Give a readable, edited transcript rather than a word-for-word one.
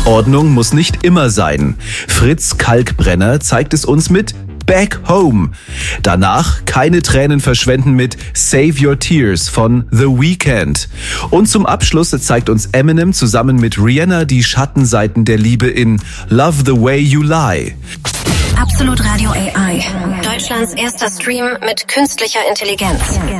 Ordnung muss nicht immer sein. Fritz Kalkbrenner zeigt es uns mit Back Home. Danach keine Tränen verschwenden mit Save Your Tears von The Weeknd. Und zum Abschluss zeigt uns Eminem zusammen mit Rihanna die Schattenseiten der Liebe in Love the Way You Lie. Absolut Radio AI. Deutschlands erster Stream mit künstlicher Intelligenz.